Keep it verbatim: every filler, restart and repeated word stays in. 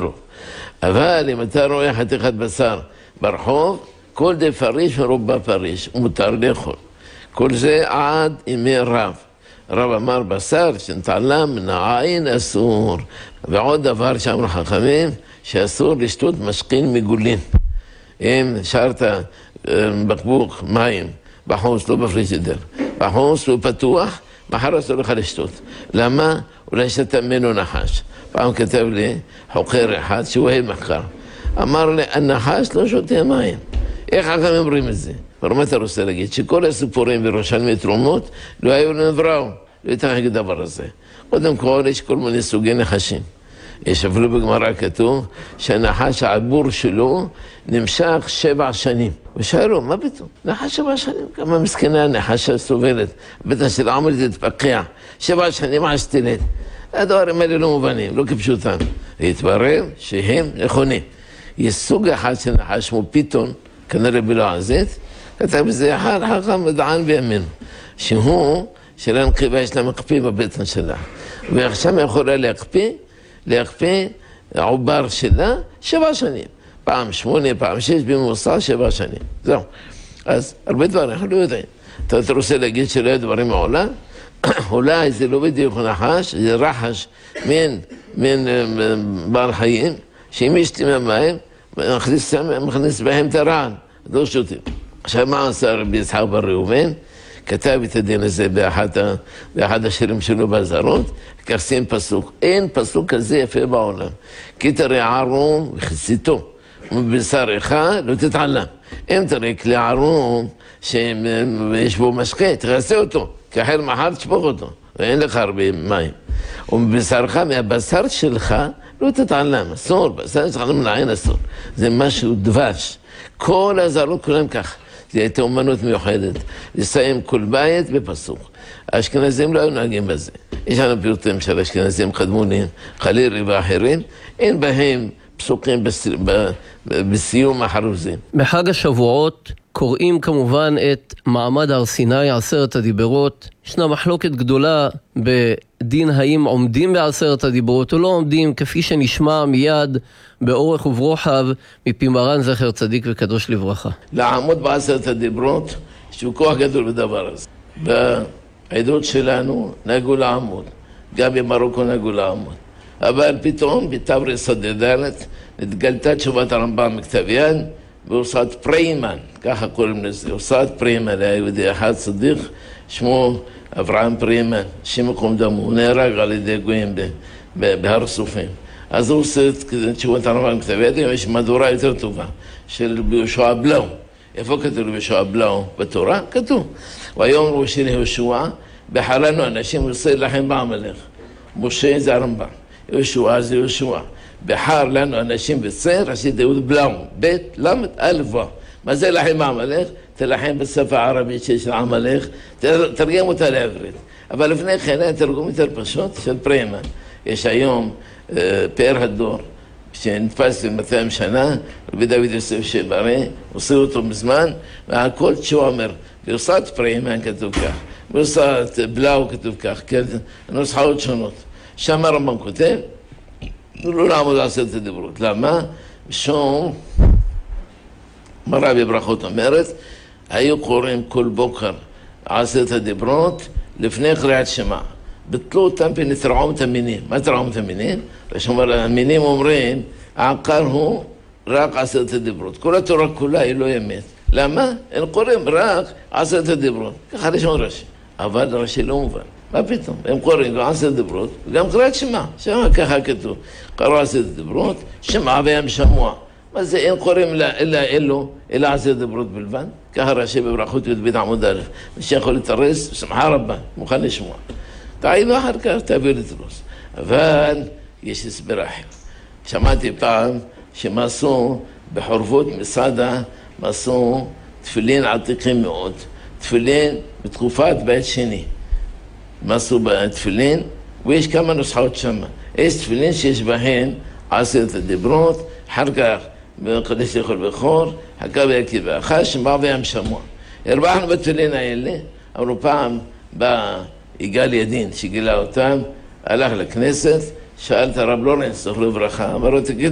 אטרוף. אבל אם אתה רואה חתיכת בשר ברחוב, כל די פריש מרובה פריש, מותר לאכול. כל זה עד ימי רב. רב אמר בשר שנתעלם מן העין אסור. ועוד דבר שאמרו חכמים, שאסור לשתות משקין מגולין. אם שרת בקבוק מים בחוץ, לא בפריג'ידר, בחוץ הוא פתוח, מחר אסור לך לשתות. למה? אולי שתה ממנו נחש. פעם כתב לי חוקר אחד שהוא אוהב מחקר. אמר לי, הנחש לא שותה מים. איך חכמים אומרים את זה? אבל מה אתה רוצה להגיד? שכל הסיפורים בירושלמי תרומות לא היו לנבראו. לא הייתה להגיד דבר הזה. קודם כל, יש כל מיני סוגי נחשים. יש אפילו בגמרא כתוב שהנחש העבור שלו נמשך שבע שנים. ושאלו, מה פתאום? נחש שבע שנים? כמה מסכנה הנחשה סובלת. בטח של העמל תתפקע. שבע שנים עשתילת. הדברים האלה לא מובנים, לא כפשוטם. והתברר שהם נכונים. יש סוג אחד של נחש כמו פיתון, כנראה בלועזית, כתב בזה אחד חכם מדען בימינו, שהוא שלא נקבה יש לה מקפיא בבטן שלה. ועכשיו יכולה להקפיא, להקפיא העובר שלה שבע שנים. פעם שמונה, פעם שש, בממוצע שבע שנים. זהו. אז הרבה דברים, אנחנו לא יודעים. אתה רוצה להגיד שלא יהיו דברים מעולם? אולי זה לא בדיוק נחש, זה רחש מן, מן בעל חיים, שאם ישתים המים, מכניס, מכניס בהם את הרעל, לא שותים. עכשיו מה עשה רבי יצחק בר ראובן? כתב את הדין הזה באחד, באחד השירים שלו באזהרות, כך שים פסוק. אין פסוק כזה יפה בעולם. כי תראה ערום וכסיתו, ובשר אחד לא תתעלם. אם תראה כלי ערום שיש בו משקה, תכסה אותו, כי אחר מחר תשפוך אותו, ואין לך הרבה מים. ובשרך, מהבשר שלך, לא תתעלם, אסור, בשר שלך לא מנעין אסור. זה משהו דבש. כל הזרות כולם כך. זה הייתה אומנות מיוחדת. לסיים כל בית בפסוק. האשכנזים לא היו נהגים בזה. יש לנו פיוטים של אשכנזים קדמונים, חלירי ואחרים, אין בהם פסוקים בס... ב... בסיום החרוזים. בחג השבועות קוראים כמובן את מעמד הר סיני, עשרת הדיברות. ישנה מחלוקת גדולה בדין האם עומדים בעשרת הדיברות או לא עומדים, כפי שנשמע מיד באורך וברוחב מפי מרן זכר צדיק וקדוש לברכה. לעמוד בעשרת הדיברות, שהוא כוח גדול בדבר הזה. בעדות שלנו נהגו לעמוד, גם במרוקו נהגו לעמוד. אבל פתאום בתברי שדה ד' נתגלתה תשובת הרמב"ם מכתב יד, בהוצאת פריימן, ככה קוראים לזה, הוצאת פריימן, היה יהודי אחד צדיק, שמו אברהם פריימן, שם מקום דמו, הוא נהרג על ידי גויים בהר סופים. אז הוא עושה את תשובת הרמב"ם מכתב יד, יש מהדורה יותר טובה, של יהושע בלאו. איפה כתוב יהושע בלאו בתורה? כתוב. והיום ראו של יהושע, בחרנו אנשים עושה לכם בעמלך. משה זה הרמב"ם, יהושע זה יהושע. בחר לנו אנשים בצר, עשית יהוד בלאו, בית, למד, א' ו'. מה זה לחם בעמלך? תלחם בשפה הערבית של עמלך, תרגם אותה לעברית. אבל לפני כן היה תרגום יותר פשוט של פריימן. יש היום פאר הדור, שנתפס ל-מאתיים שנה, רבי דוד יוסף שברי, עושה אותו מזמן, והכל שהוא אומר, בהוצאת פריימן כתוב כך, בהוצאת בלאו כתוב כך, כן, נוסחאות שונות. שם הרמב"ם כותב, לא לעמוד עשרת הדיברות. למה? משום, מראה בברכות אומרת, היו קוראים כל בוקר עשרת הדיברות לפני קריאת שמע. ביטלו אותם ונתרעום את המינים. מה תרעום את המינים? ושאומר, המינים אומרים, העיקר הוא רק עשרת הדיברות. כל התורה כולה היא לא אמת. למה? הם קוראים רק עשרת הדיברות. ככה ראשון ראשי. אבל ראשי לא מובן. מה פתאום? הם קוראים גם עשרת דיברות, וגם קריאת שמע. שמע ככה כתוב. קראו עשרת דיברות, שמע והם שמוע. מה זה? אין קוראים אלא אלו, אלא עשרת דיברות בלבד. ככה ראשי בברכות י"ב עמוד א'. מי שיכול לתרס, שמחה רבה, מוכן לשמוע. תעידו אחר כך, תעביר לתרוס. אבל יש הסבר אחר. שמעתי פעם שמסו בחורבות מסעדה, מסו תפילין עתיקים מאוד. תפילין בתקופת בית שני. מסו בתפילין, ויש כמה נוסחאות שם. יש תפילין שיש בהן עשרת הדיברות, אחר כך בקדש לאכול בכור, חכה ויקיא ואכל, שמע וים שמוע. הרווחנו בתפילין האלה, אבל פעם בא יגאל ידין שגילה אותם, הלך לכנסת, שאל את הרב לורנס, זכרו לברכה, אמר לו, תגיד